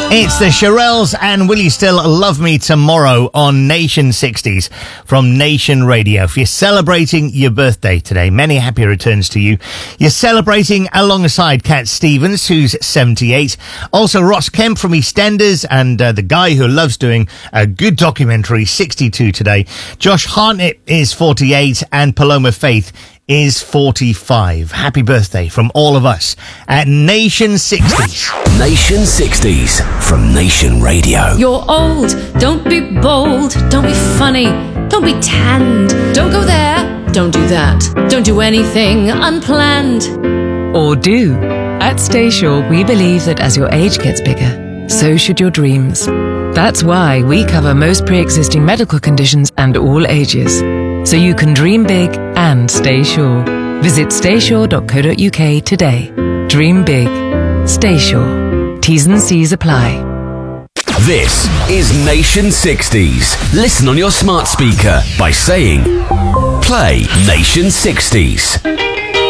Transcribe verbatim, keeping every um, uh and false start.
It's the Shirelles and Will You Still Love Me Tomorrow on Nation sixties from Nation Radio. If you're celebrating your birthday today, many happy returns to you. You're celebrating alongside Cat Stevens, who's seventy-eight. Also Ross Kemp from EastEnders and uh, the guy who loves doing a good documentary, sixty-two today. Josh Hartnett is forty-eight and Paloma Faith is forty-five. Happy birthday from all of us at Nation sixties. Nation sixties from Nation Radio. You're old, don't be bold, don't be funny, don't be tanned, don't go there, don't do that, don't do anything unplanned. Or do. At Staysure, we believe that as your age gets bigger, so should your dreams. That's why we cover most pre-existing medical conditions and all ages, so you can dream big and stay sure. Visit staysure dot co dot uk today. Dream big. Stay sure. T's and C's apply. This is Nation sixties. Listen on your smart speaker by saying, play Nation sixties.